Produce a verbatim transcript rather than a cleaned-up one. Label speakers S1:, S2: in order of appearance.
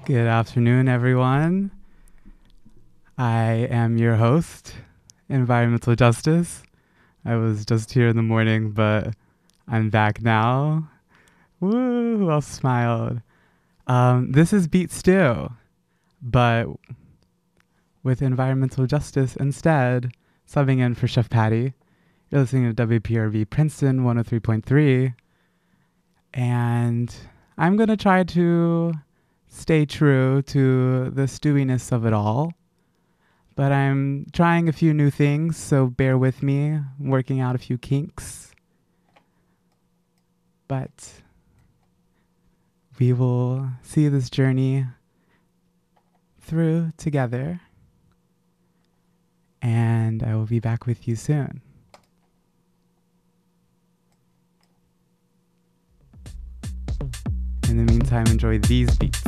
S1: Good afternoon, everyone. I am your host, Environmental Justice. I was just here in the morning, but I'm back now. Woo, who else smiled? Um, this is Beat Stew, but with environmental justice instead, subbing in for Chef Patty. You're listening to W P R V Princeton one oh three point three, and I'm going to try to stay true to the stewiness of it all. But I'm trying a few new things, so bear with me. I'm working out a few kinks. But we will see this journey through together. And I will be back with you soon. In the meantime, enjoy these beats.